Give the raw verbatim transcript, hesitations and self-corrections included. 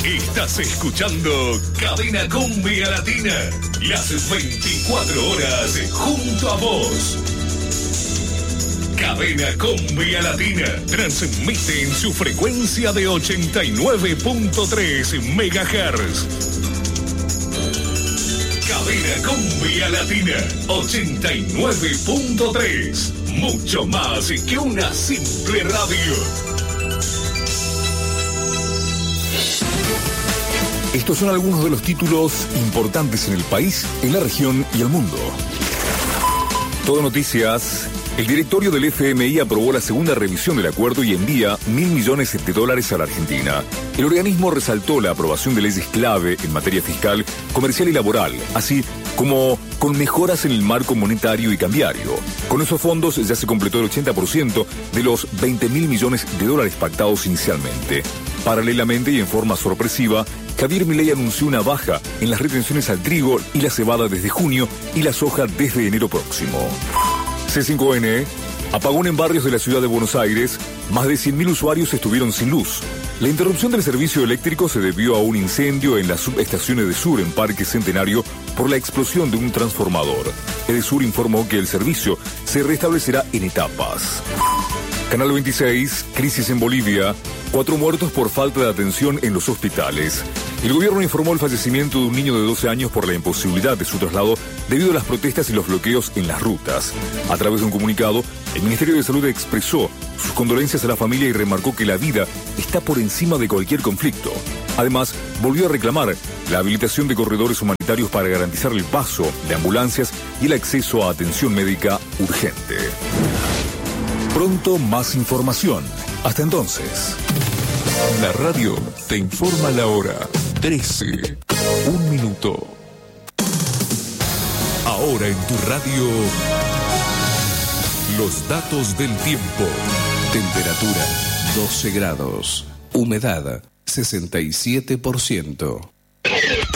Estás escuchando Cadena Cumbia Latina. Las veinticuatro horas junto a vos. Cadena Cumbia Latina transmite en su frecuencia de ochenta y nueve punto tres megahertz. Cadena Cumbia Latina ochenta y nueve punto tres. Mucho más que una simple radio. Estos son algunos de los títulos importantes en el país, en la región y el mundo. Todo Noticias. El directorio del F M I aprobó la segunda revisión del acuerdo y envía mil millones de dólares a la Argentina. El organismo resaltó la aprobación de leyes clave en materia fiscal, comercial y laboral, así como con mejoras en el marco monetario y cambiario. Con esos fondos ya se completó el ochenta por ciento de los veinte mil millones de dólares pactados inicialmente. Paralelamente y en forma sorpresiva, Javier Milei anunció una baja en las retenciones al trigo y la cebada desde junio y la soja desde enero próximo. C cinco N, apagón en barrios de la ciudad de Buenos Aires, más de cien mil usuarios estuvieron sin luz. La interrupción del servicio eléctrico se debió a un incendio en las subestaciones de Sur en Parque Centenario por la explosión de un transformador. Edesur informó que el servicio se restablecerá en etapas. Canal veintiséis, crisis en Bolivia, cuatro muertos por falta de atención en los hospitales. El gobierno informó el fallecimiento de un niño de doce años por la imposibilidad de su traslado debido a las protestas y los bloqueos en las rutas. A través de un comunicado, el Ministerio de Salud expresó sus condolencias a la familia y remarcó que la vida está por encima de cualquier conflicto. Además, volvió a reclamar la habilitación de corredores humanitarios para garantizar el paso de ambulancias y el acceso a atención médica urgente. Pronto más información. Hasta entonces. La radio te informa la hora. trece. Un minuto. Ahora en tu radio, los datos del tiempo. Temperatura doce grados. Humedad sesenta y siete por ciento.